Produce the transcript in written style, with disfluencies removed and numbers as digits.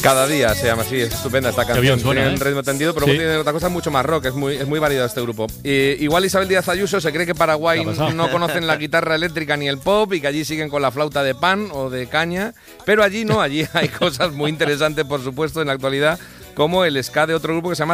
Cada día se llama así, es estupenda esta canción. bien suena, tiene un ritmo tendido, pero luego tiene otra cosa mucho más rock, es muy variado este grupo. Igual Isabel Díaz Ayuso se cree que Paraguay no conocen la guitarra eléctrica ni el pop y que allí siguen con la flauta de pan o de caña, pero allí no, allí hay cosas muy interesantes, por supuesto, en la actualidad, como el ska de otro grupo que se llama